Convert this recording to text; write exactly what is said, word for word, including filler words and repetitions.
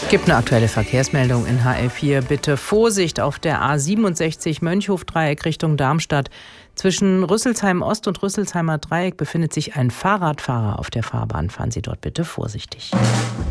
Gibt eine aktuelle Verkehrsmeldung in H L vier. Bitte Vorsicht auf der A siebenundsechzig Mönchhof-Dreieck Richtung Darmstadt. Zwischen Rüsselsheim Ost und Rüsselsheimer Dreieck befindet sich ein Fahrradfahrer auf der Fahrbahn. Fahren Sie dort bitte vorsichtig.